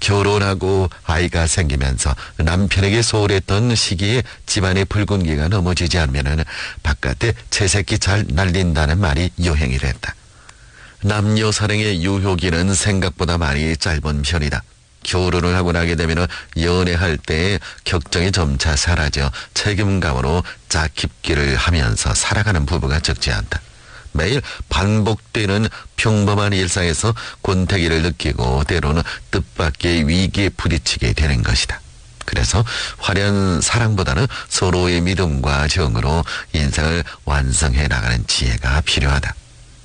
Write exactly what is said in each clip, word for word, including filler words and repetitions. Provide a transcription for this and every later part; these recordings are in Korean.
결혼하고 아이가 생기면서 남편에게 소홀했던 시기에 집안의 붉은기가 넘어지지 않으면 바깥에 채색기 잘 날린다는 말이 유행이랬다. 남녀 사랑의 유효기는 생각보다 많이 짧은 편이다. 결혼을 하고 나게 되면 연애할 때 격정이 점차 사라져 책임감으로 짝깊기를 하면서 살아가는 부부가 적지 않다. 매일 반복되는 평범한 일상에서 권태기를 느끼고 때로는 뜻밖의 위기에 부딪히게 되는 것이다. 그래서 화려한 사랑보다는 서로의 믿음과 정으로 인생을 완성해 나가는 지혜가 필요하다.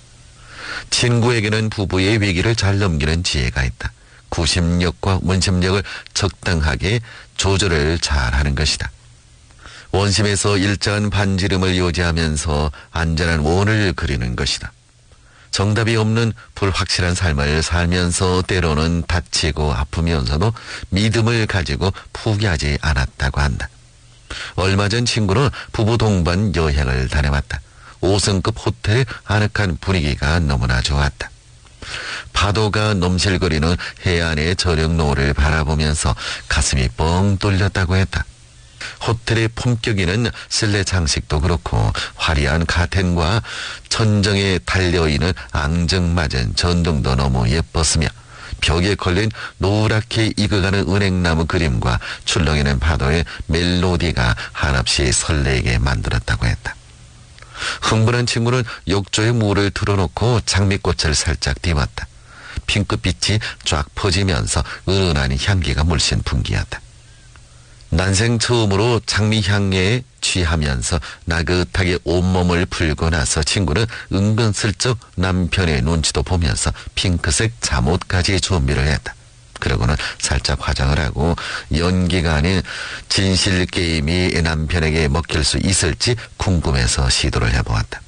친구에게는 부부의 위기를 잘 넘기는 지혜가 있다. 구심력과 원심력을 적당하게 조절을 잘하는 것이다. 원심에서 일정한 반지름을 유지하면서 안전한 원을 그리는 것이다. 정답이 없는 불확실한 삶을 살면서 때로는 다치고 아프면서도 믿음을 가지고 포기하지 않았다고 한다. 얼마 전 친구는 부부 동반 여행을 다녀왔다. 오 성급 호텔의 아늑한 분위기가 너무나 좋았다. 파도가 넘실거리는 해안의 저녁 노을을 바라보면서 가슴이 뻥 뚫렸다고 했다. 호텔의 품격 있는 실내 장식도 그렇고 화려한 카텐과 천정에 달려있는 앙증맞은 전등도 너무 예뻤으며 벽에 걸린 노랗게 익어가는 은행나무 그림과 출렁이는 파도의 멜로디가 한없이 설레게 만들었다고 했다. 흥분한 친구는 욕조에 물을 틀어놓고 장미꽃을 살짝 띄웠다. 핑크빛이 쫙 퍼지면서 은은한 향기가 물씬 풍기었다. 난생 처음으로 장미향에 취하면서 나긋하게 온몸을 풀고 나서 친구는 은근슬쩍 남편의 눈치도 보면서 핑크색 잠옷까지 준비를 했다. 그러고는 살짝 화장을 하고 연기가 아닌 진실 게임이 남편에게 먹힐 수 있을지 궁금해서 시도를 해보았다.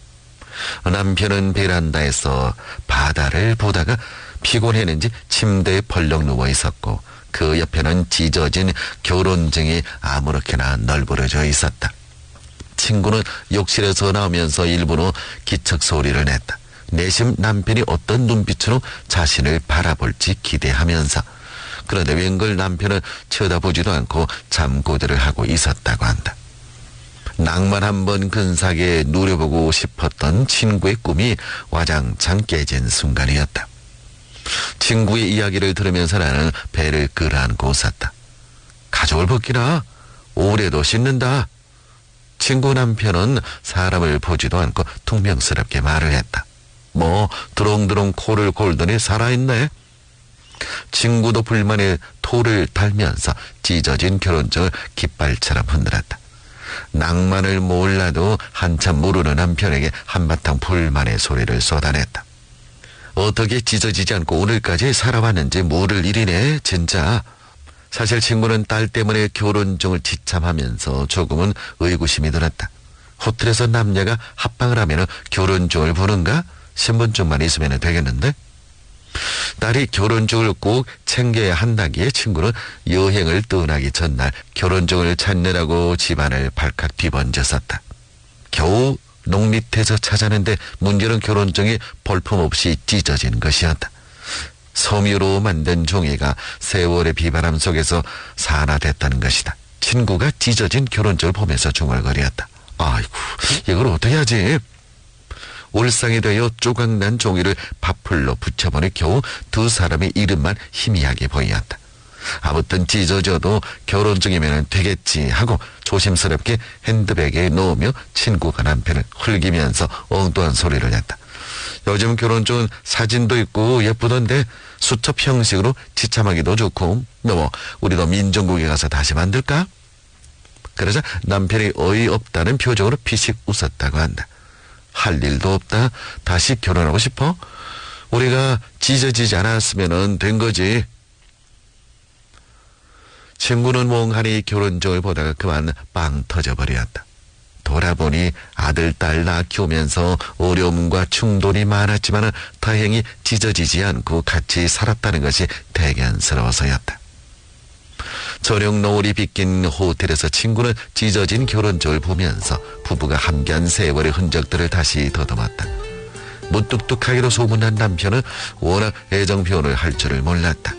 남편은 베란다에서 바다를 보다가 피곤했는지 침대에 벌렁 누워 있었고 그 옆에는 찢어진 결혼증이 아무렇게나 널브러져 있었다. 친구는 욕실에서 나오면서 일부러 기척 소리를 냈다. 내심 남편이 어떤 눈빛으로 자신을 바라볼지 기대하면서. 그런데 웬걸 남편은 쳐다보지도 않고 잠꼬대를 하고 있었다고 한다. 낭만 한번 근사하게 누려보고 싶었던 친구의 꿈이 와장창 깨진 순간이었다. 친구의 이야기를 들으면서 나는 배를 끌어안고 웃었다. 가족을 벗기나? 올해도 씻는다. 친구 남편은 사람을 보지도 않고 퉁명스럽게 말을 했다. 뭐 드렁드렁 코를 골더니 살아있네. 친구도 불만에 토를 달면서 찢어진 결혼증을 깃발처럼 흔들었다. 낭만을 몰라도 한참 모르는 남편에게 한바탕 불만의 소리를 쏟아냈다. 어떻게 찢어지지 않고 오늘까지 살아왔는지 모를 일이네 진짜. 사실 친구는 딸 때문에 결혼증을 지참하면서 조금은 의구심이 들었다. 호텔에서 남녀가 합방을 하면 결혼증을 부는가? 신분증만 있으면 되겠는데? 딸이 결혼증을 꼭 챙겨야 한다기에 친구는 여행을 떠나기 전날 결혼증을 찾느라고 집안을 발칵 뒤번졌었다. 겨우 농 밑에서 찾았는데 문제는 결혼증이 볼품없이 찢어진 것이었다. 섬유로 만든 종이가 세월의 비바람 속에서 산화됐다는 것이다. 친구가 찢어진 결혼증을 보면서 중얼거렸다. 아이고, 이걸 어떻게 하지? 울상이 되어 조각난 종이를 밥풀로 붙여보니 겨우 두 사람의 이름만 희미하게 보였다. 아무튼 찢어져도 결혼증이면 되겠지 하고 조심스럽게 핸드백에 넣으며 친구가 남편을 흘기면서 엉뚱한 소리를 냈다. 요즘 결혼증은 사진도 있고 예쁘던데 수첩 형식으로 지참하기도 좋고 뭐 우리도 민정국에 가서 다시 만들까? 그러자 남편이 어이없다는 표정으로 피식 웃었다고 한다. 할 일도 없다. 다시 결혼하고 싶어? 우리가 찢어지지 않았으면 된 거지. 친구는 멍하니 결혼증을 보다가 그만 빵 터져버렸다. 돌아보니 아들, 딸 낳아 키우면서 어려움과 충돌이 많았지만 다행히 찢어지지 않고 같이 살았다는 것이 대견스러워서였다. 저녁 노을이 비낀 호텔에서 친구는 찢어진 결혼증을 보면서 부부가 함께한 세월의 흔적들을 다시 더듬었다. 무뚝뚝하기로 소문난 남편은 워낙 애정 표현을 할 줄을 몰랐다.